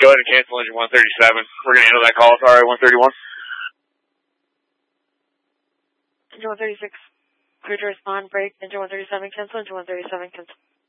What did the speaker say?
Go ahead and cancel engine 137. We're going to handle that call. Sorry, 131. Engine 136, clear to respond, break. Engine 137, cancel. Engine 137, cancel.